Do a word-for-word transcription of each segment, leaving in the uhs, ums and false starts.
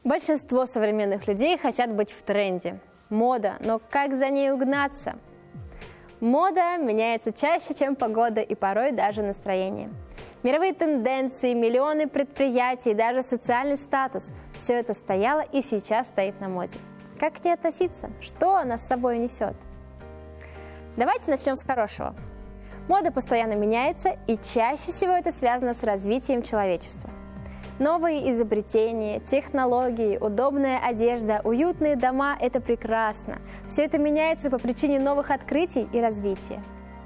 Большинство современных людей хотят быть в тренде. Мода, но как за ней угнаться? Мода меняется чаще, чем погода и порой даже настроение. Мировые тенденции, миллионы предприятий и даже социальный статус – все это стояло и сейчас стоит на моде. Как к ней относиться? Что она с собой несет? Давайте начнем с хорошего. Мода постоянно меняется, и чаще всего это связано с развитием человечества. Новые изобретения, технологии, удобная одежда, уютные дома – это прекрасно. Все это меняется по причине новых открытий и развития.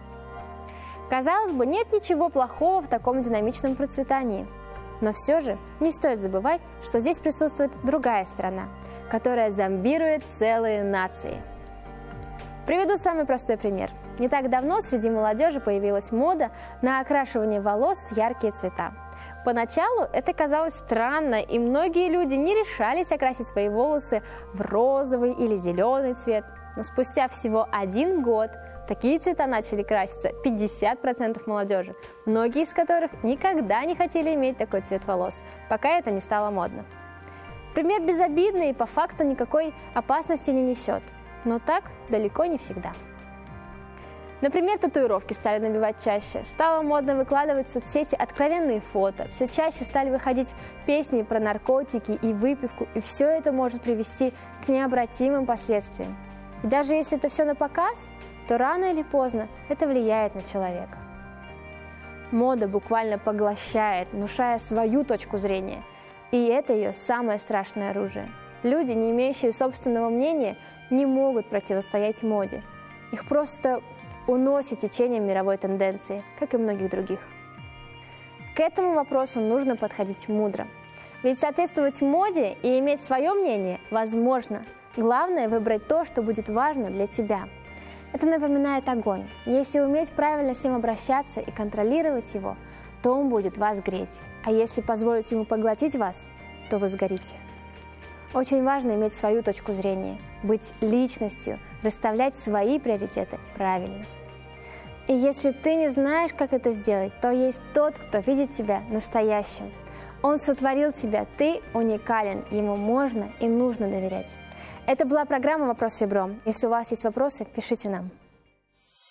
Казалось бы, нет ничего плохого в таком динамичном процветании. Но все же не стоит забывать, что здесь присутствует другая сторона, которая зомбирует целые нации. Приведу самый простой пример. Не так давно среди молодежи появилась мода на окрашивание волос в яркие цвета. Поначалу это казалось странно, и многие люди не решались окрасить свои волосы в розовый или зеленый цвет. Но спустя всего один год такие цвета начали краситься пятьдесят процентов молодежи, многие из которых никогда не хотели иметь такой цвет волос, пока это не стало модно. Пример безобидный и по факту никакой опасности не несет, но так далеко не всегда. Например, татуировки стали набивать чаще, стало модно выкладывать в соцсети откровенные фото, все чаще стали выходить песни про наркотики и выпивку, и все это может привести к необратимым последствиям. И даже если это все на показ, то рано или поздно это влияет на человека. Мода буквально поглощает, внушая свою точку зрения, и это ее самое страшное оружие. Люди, не имеющие собственного мнения, не могут противостоять моде. Их просто уносит течением мировой тенденции, как и многих других. К этому вопросу нужно подходить мудро. Ведь соответствовать моде и иметь свое мнение возможно. Главное – выбрать то, что будет важно для тебя. Это напоминает огонь. Если уметь правильно с ним обращаться и контролировать его, то он будет вас греть. А если позволить ему поглотить вас, то вы сгорите. Очень важно иметь свою точку зрения, быть личностью, расставлять свои приоритеты правильно. И если ты не знаешь, как это сделать, то есть тот, кто видит тебя настоящим. Он сотворил тебя, ты уникален, ему можно и нужно доверять. Это была программа «Вопрос ребром». Если у вас есть вопросы, пишите нам.